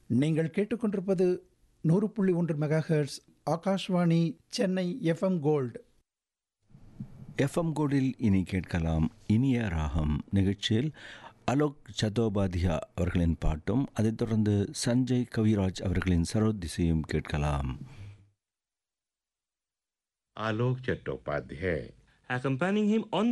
நீங்கள் கேட்டுக்கொண்டிருப்பது 100.1 megahertz Akashvani Chennai FM gold. FM கோல்டில் இனி கேட்கலாம் இனிய ராகம் நிகழ்ச்சியில் அலோக் சதோபாத்யா அவர்களின் பாட்டும், அதைத் தொடர்ந்து சஞ்சய் கவிராஜ் அவர்களின் சரோதிசையும் கேட்கலாம். Alok Chattopadhyay. Accompanying him on